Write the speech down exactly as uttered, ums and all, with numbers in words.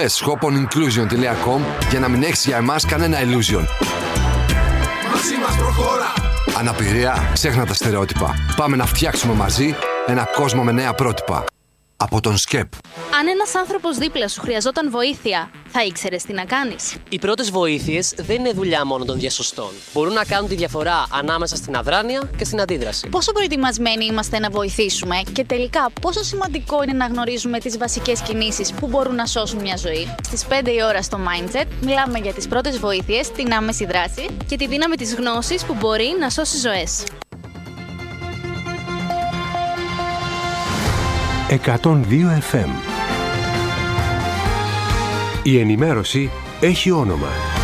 Μπες shop on inclusion τελεία com για να μην έχεις για εμάς κανένα illusion. Μαζί μας προχώρα. Αναπηρία, ξέχνα τα στερεότυπα. Πάμε να φτιάξουμε μαζί ένα κόσμο με νέα πρότυπα. Από τον ΣΚΕΠ. Αν ένας άνθρωπος δίπλα σου χρειαζόταν βοήθεια, θα ήξερες τι να κάνεις? Οι πρώτες βοήθειες δεν είναι δουλειά μόνο των διασωστών. Μπορούν να κάνουν τη διαφορά ανάμεσα στην αδράνεια και στην αντίδραση. Πόσο προετοιμασμένοι είμαστε να βοηθήσουμε και τελικά πόσο σημαντικό είναι να γνωρίζουμε τις βασικές κινήσεις που μπορούν να σώσουν μια ζωή? Στις πέντε η ώρα στο Mindset μιλάμε για τις πρώτες βοήθειες, την άμεση δράση και τη δύναμη της γνώσης που μπορεί να σώσει ζωές. εκατόν δύο εφ εμ. Η ενημέρωση έχει όνομα.